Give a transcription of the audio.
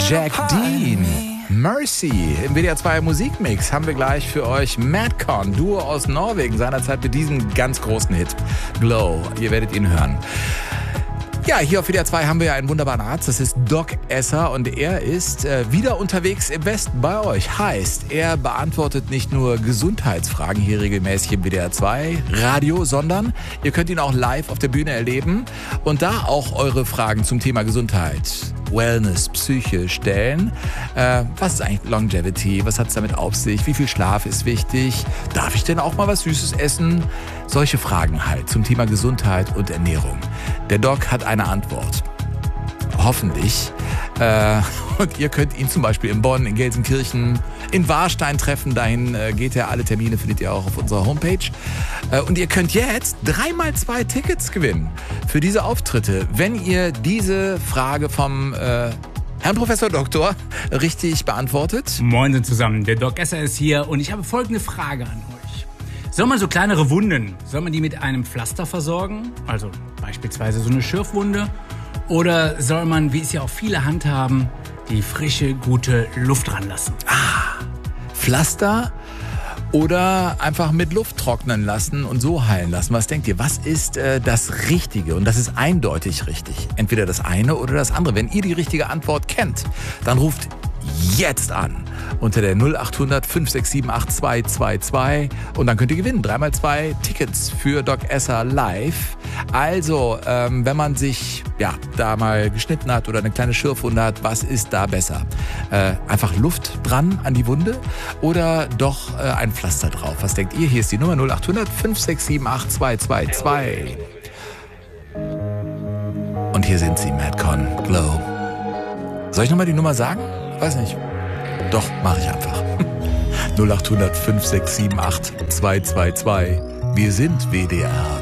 Jack Dean, Mercy. Im WDR 2 Musikmix haben wir gleich für euch Madcon, Duo aus Norwegen, seinerzeit mit diesem ganz großen Hit Glow. Ihr werdet ihn hören. Ja, hier auf WDR 2 haben wir ja einen wunderbaren Arzt, das ist Doc Esser und er ist wieder unterwegs im Westen bei euch. Heißt, er beantwortet nicht nur Gesundheitsfragen hier regelmäßig im WDR 2 Radio, sondern ihr könnt ihn auch live auf der Bühne erleben und da auch eure Fragen zum Thema Gesundheit, Wellness, Psyche stellen. Was ist eigentlich Longevity? Was hat es damit auf sich? Wie viel Schlaf ist wichtig? Darf ich denn auch mal was Süßes essen? Solche Fragen halt zum Thema Gesundheit und Ernährung. Der Doc hat eine Antwort. Hoffentlich. Und ihr könnt ihn zum Beispiel in Bonn, in Gelsenkirchen, in Warstein treffen. Dahin geht er. Alle Termine findet ihr auch auf unserer Homepage. Und ihr könnt jetzt 3x2 Tickets gewinnen für diese Auftritte, wenn ihr diese Frage vom Herrn Professor Doktor richtig beantwortet. Moin zusammen, der Doc Esser ist hier und ich habe folgende Frage an euch. Soll man so kleinere Wunden, soll man die mit einem Pflaster versorgen? Also beispielsweise so eine Schürfwunde? Oder soll man, wie es ja auch viele handhaben, die frische, gute Luft ranlassen? Pflaster oder einfach mit Luft trocknen lassen und so heilen lassen. Was denkt ihr? Was ist das Richtige? Und das ist eindeutig richtig. Entweder das eine oder das andere. Wenn ihr die richtige Antwort kennt, dann ruft jetzt an unter der 0800 567 8222 und dann könnt ihr gewinnen. 3x2 Tickets für Doc Esser live. Also, wenn man sich da mal geschnitten hat oder eine kleine Schürfwunde hat, was ist da besser? Einfach Luft dran an die Wunde oder doch ein Pflaster drauf? Was denkt ihr? Hier ist die Nummer 0800 567 8222. Und hier sind sie, Madcon, Glow. Soll ich nochmal die Nummer sagen? Weiß nicht. Doch, mache ich einfach. 0800 567 8222. Wir sind WDR